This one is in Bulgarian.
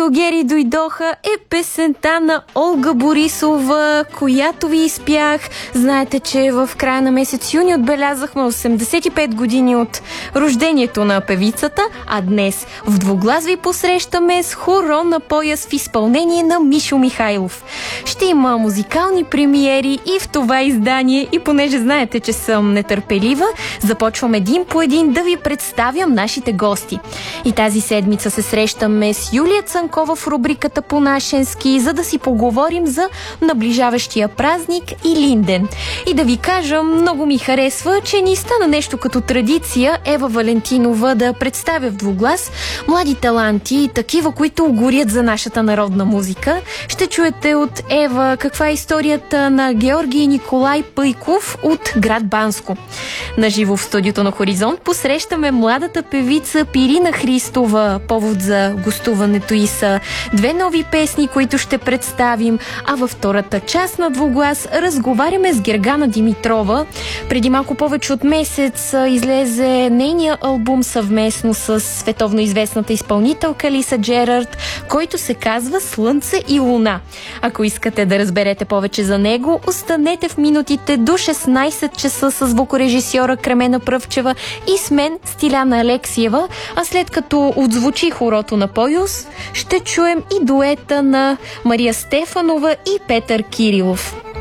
Гери дойдоха е песента на Олга Борисова, която ви изпях. Знаете, че в края на месец юни отбелязахме 85 години от рождението на певицата, а днес в двуглас ви посрещаме с хоро на пояс в изпълнение на Мишо Михайлов. Ще има музикални премиери и в това издание, и понеже знаете, че съм нетърпелива, започвам един по един да ви представям нашите гости. И тази седмица се срещаме с Юлия Цанкова в рубриката По-нашенски, за да си поговорим за наближаващия празник Илинден. И да ви кажа, много ми харесва, че ни стана нещо като традиция Ева Валентинова да представя в двуглас млади таланти, такива, които горят за нашата народна музика. Ще чуете от Ева каква е историята на Георги Николай Пъйков от град Банско. Наживо в студиото на Хоризонт посрещаме младата певица Пирина Христова. Повод за гостуването й са две нови песни, които ще представим, а във втората част на двуглас разговаряме с Гергана Димитрова. Преди малко повече от месец излезе нейния албум съвместно с световно известната изпълнителка Лиса Джерард, който се казва Слънце и луна. Ако искате да разберете повече за него, останете в минутите до 16 часа с звукорежисьора Кремена Пръвчева и с мен Стиляна Алексиева, а след като отзвучи хорото на Поюс, ще чуем и дуета на Мария Стефанова и Петър Кирилов.